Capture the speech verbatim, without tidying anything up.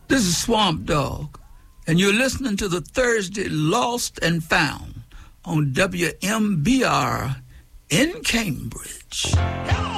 This is Swamp Dog, and you're listening to the Thursday Lost and Found on W M B R in Cambridge.